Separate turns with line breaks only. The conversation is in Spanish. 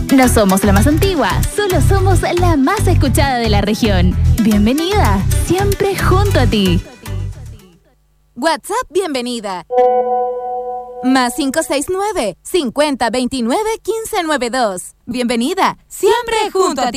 No somos la más antigua, solo somos la más escuchada de la región. Bienvenida, siempre junto a ti.
WhatsApp bienvenida. Más 569 5029 1592. Bienvenida, siempre junto a ti.